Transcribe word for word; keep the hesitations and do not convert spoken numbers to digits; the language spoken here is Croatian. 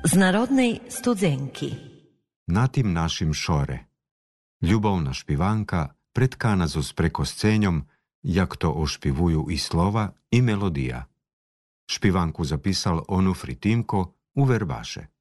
Z narodnej studzenki. Na tim našim šore. Ljubovna špivanka pretkana zo preko scenjom, jak to ošpivuju i slova i melodija. Špivanku zapisal Onufri Timko u Verbaše.